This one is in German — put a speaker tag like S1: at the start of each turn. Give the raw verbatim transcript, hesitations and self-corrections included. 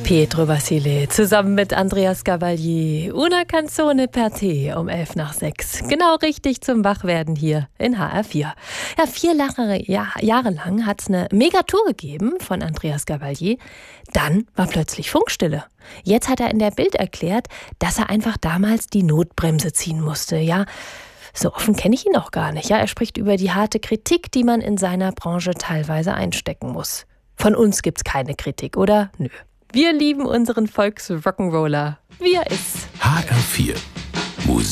S1: Pietro Vasile zusammen mit Andreas Gabalier. Una canzone per te um elf nach sechs. Genau richtig zum Wachwerden hier in H R vier. Ja, vier Jahre, ja, Jahre lang hat es eine Megatour gegeben von Andreas Gabalier. Dann war plötzlich Funkstille. Jetzt hat er in der Bild erklärt, dass er einfach damals die Notbremse ziehen musste. Ja, so offen kenne ich ihn auch gar nicht. Ja, er spricht über die harte Kritik, die man in seiner Branche teilweise einstecken muss. Von uns gibt's keine Kritik, oder? Nö. Wir lieben unseren Volks-Rock'n'Roller, wie er ist.
S2: H R vier